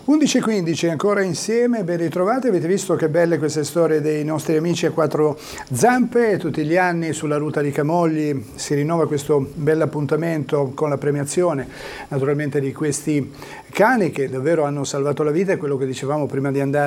11:15 ancora insieme, ben ritrovati. Avete visto che belle queste storie dei nostri amici a quattro zampe. Tutti gli anni sulla ruta di Camogli si rinnova questo bell'appuntamento con la premiazione naturalmente di questi cani che davvero hanno salvato la vita. È quello che dicevamo prima di andare